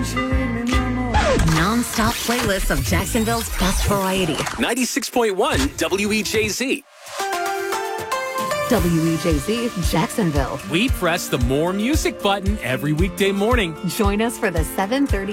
Non-stop playlists of Jacksonville's best variety. 96.1 WEJZ. WEJZ, Jacksonville. We press the More Music button every weekday morning. Join us for the 7:30